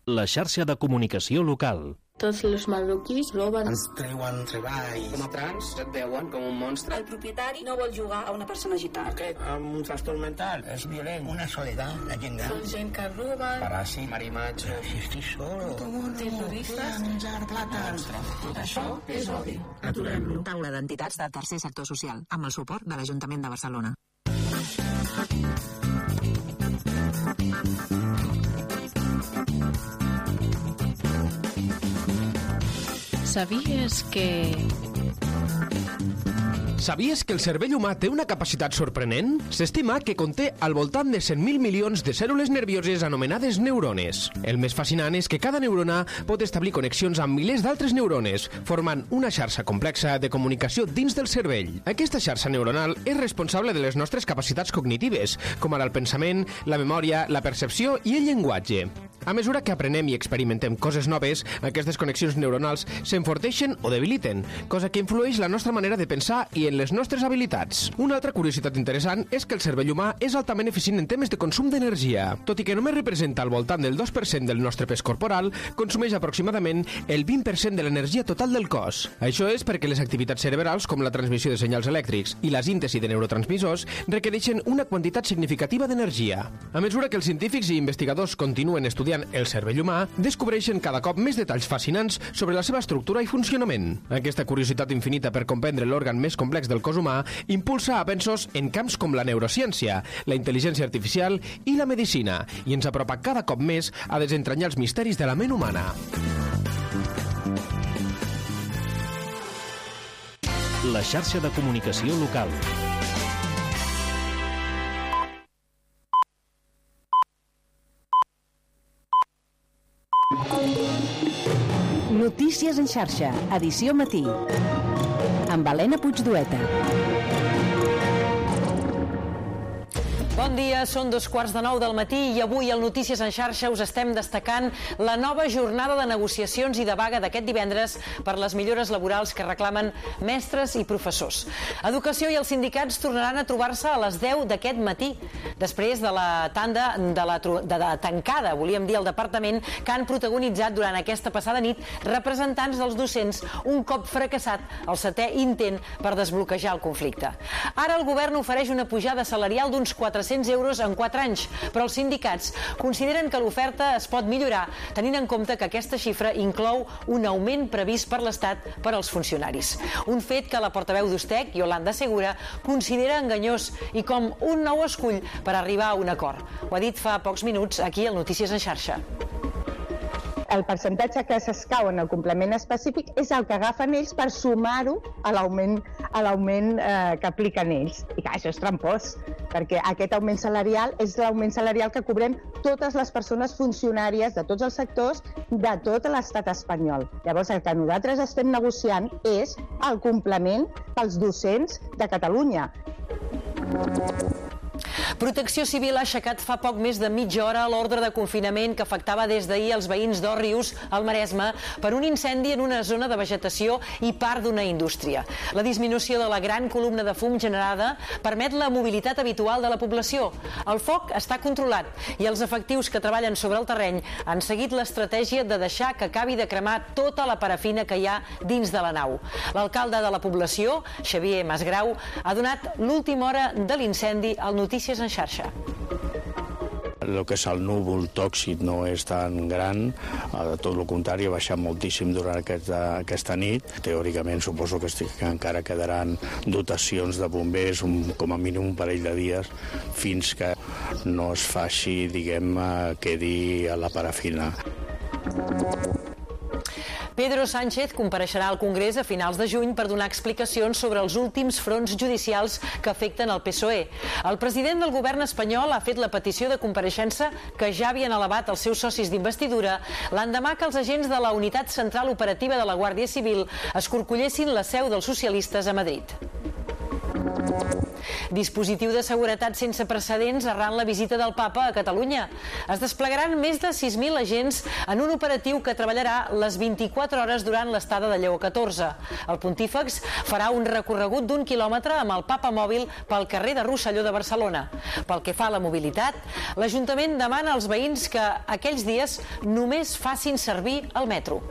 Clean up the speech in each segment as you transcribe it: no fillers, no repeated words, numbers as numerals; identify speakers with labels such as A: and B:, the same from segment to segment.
A: La xarxa de comunicació local.
B: Tots els marroquís roben.
C: Ens treuen treball. Com a trans et veuen com un monstre.
D: El propietari no vol jugar a una persona gitana.
C: Aquest amb un trastorn mental és violent.
E: Una soledat, la gent gran.
B: Són gent que roben.
C: Paràsit, marimatge.
E: Si estic solo.
B: Terroristes.
E: Menjar plàtans.
B: Tot això és odi. Aturem-lo.
F: Taula d'entitats del tercer sector social, amb el suport de l'Ajuntament de Barcelona.
G: ¿Sabías que el cervell humà té una capacitat sorprenent? S'estima que conté al voltant de 100.000 milions de cèl·lules nervioses anomenades neurones. El més fascinant és que cada neurona pot establir connexions amb milers d'altres neurones, formant una xarxa complexa de comunicació dins del cervell. Aquesta xarxa neuronal és responsable de les nostres capacitats cognitives, com ara el pensament, la memòria, la percepció i el llenguatge. A mesura que aprenem i experimentem coses noves, aquestes connexions neuronals s'enforteixen o debiliten, cosa que influeix la nostra manera de pensar i en les nostres habilitats. Una altra curiositat interessant és que el cervell humà és altament eficient en temes de consum d'energia. Tot i que només representa al voltant del 2% del nostre pes corporal, consumeix aproximadament el 20% de l'energia total del cos. Això és perquè les activitats cerebrals, com la transmissió de senyals elèctrics i la síntesi de neurotransmissors, requereixen una quantitat significativa d'energia. A mesura que els científics i investigadors continuen estudiant el cervell humà, descobreixen cada cop més detalls fascinants sobre la seva estructura i funcionament. Aquesta curiositat infinita per comprendre l'òrgan més complex del cos humà impulsa avenços en camps com la neurociència, la intel·ligència artificial i la medicina, i ens apropa cada cop més a desentranyar els misteris de la ment humana.
A: La xarxa de comunicació local.
H: Notícies en xarxa, edició matí, amb Helena Puigdueta.
I: Bon dia, són 2:15 del matí i avui al Notícies en xarxa us estem destacant la nova jornada de negociacions i de vaga d'aquest divendres per les millores laborals que reclamen mestres i professors. Educació i els sindicats tornaran a trobar-se a les 10 d'aquest matí, després de la tanda de la tancada, volíem dir, al departament, que han protagonitzat durant aquesta passada nit representants dels docents un cop fracassat el 7è intent per desbloquejar el conflicte. Ara el govern ofereix una pujada salarial d'uns 400 euros en 4 anys, però els sindicats consideren que l'oferta es pot millorar tenint en compte que aquesta xifra inclou un augment previst per l'Estat per als funcionaris. Un fet que la portaveu d'Ustec, Yolanda Segura, considera enganyós i com un nou escull per arribar a un acord. Ho ha dit fa pocs minuts aquí al Notícies en xarxa.
J: El percentatge que s'escau en el complement específic és el que agafen ells per sumar-ho a l'augment que apliquen ells. I clar, això és trampós, perquè aquest augment salarial és l'augment salarial que cobrem totes les persones funcionàries de tots els sectors de tot l'estat espanyol. Llavors, el que nosaltres estem negociant és el complement pels docents de Catalunya.
I: Protecció Civil ha aixecat fa poc més de mitja hora l'ordre de confinament que afectava des d'ahir els veïns d'Òrrius, al Maresme, per un incendi en una zona de vegetació i part d'una indústria. La disminució de la gran columna de fum generada permet la mobilitat habitual de la població. El foc està controlat i els efectius que treballen sobre el terreny han seguit l'estratègia de deixar que acabi de cremar tota la parafina que hi ha dins de la nau. L'alcalde de la població, Xavier Masgrau, ha donat l'última hora de l'incendi al Notícies en xarxa.
K: El que és el núvol tòxic no és tan gran, tot el contrari, ha baixat moltíssim durant aquesta nit. Teòricament suposo que encara quedaran dotacions de bombers com a mínim un parell de dies fins que no es faci, quedi a la parafina.
I: Pedro Sánchez compareixerà al Congrés a finals de juny per donar explicacions sobre els últims fronts judicials que afecten el PSOE. El president del govern espanyol ha fet la petició de compareixença que ja havien elevat els seus socis d'investidura l'endemà que els agents de la Unitat Central Operativa de la Guàrdia Civil escorcollessin la seu dels socialistes a Madrid. Dispositiu de seguretat sense precedents arran la visita del papa a Catalunya. Es desplegaran més de 6.000 agents en un operatiu que treballarà les 24 hores durant l'estada de Lleó XIV. El pontífex farà un recorregut d'1 quilòmetre amb el papa mòbil pel carrer de Rosselló de Barcelona. Pel que fa a la mobilitat, l'Ajuntament demana als veïns que aquells dies només facin servir el metro.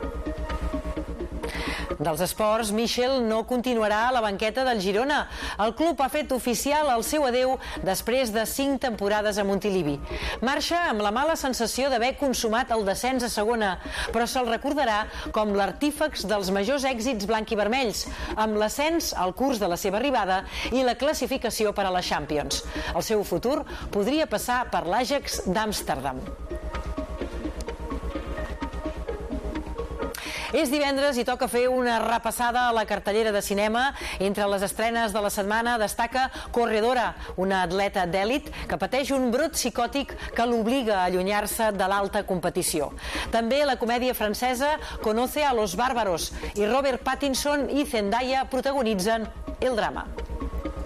I: Dels esports, Michel no continuarà a la banqueta del Girona. El club ha fet oficial el seu adeu després de 5 temporades a Montilivi. Marxa amb la mala sensació d'haver consumat el descens a segona, però se'l recordarà com l'artífex dels majors èxits blanc-i-vermells, amb l'ascens al curs de la seva arribada i la classificació per a la Champions. El seu futur podria passar per l'Ajax d'Amsterdam. És divendres i toca fer una repassada a la cartellera de cinema. Entre les estrenes de la setmana destaca Corredora, una atleta d'èlit que pateix un brot psicòtic que l'obliga a allunyar-se de l'alta competició. També la comèdia francesa Conoce a los bárbaros i Robert Pattinson i Zendaya protagonitzen el drama.